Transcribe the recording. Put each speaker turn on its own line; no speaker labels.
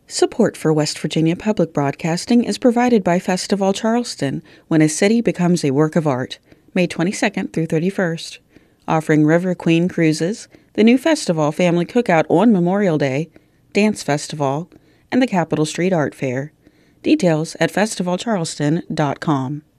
Support for West Virginia Public Broadcasting is provided by Festival Charleston, when a city becomes a work of art, May 22nd through 31st. Offering River Queen cruises, the new festival family cookout on Memorial Day, dance festival, and the Capitol Street Art Fair. Details at festivalcharleston.com.